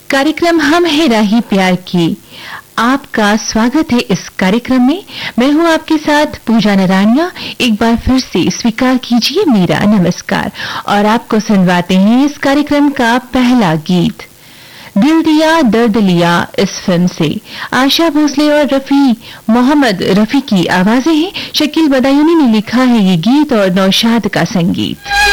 कार्यक्रम हम है राही प्यार की। आपका स्वागत है इस कार्यक्रम में। मैं हूं आपके साथ पूजा नारायणिया। एक बार फिर से स्वीकार कीजिए मेरा नमस्कार और आपको सुनवाते हैं इस कार्यक्रम का पहला गीत, दिल दिया दर्द लिया। इस फिल्म से आशा भोसले और रफी मोहम्मद रफी की आवाजें हैं। शकील बदायूनी ने लिखा है ये गीत और नौशाद का संगीत।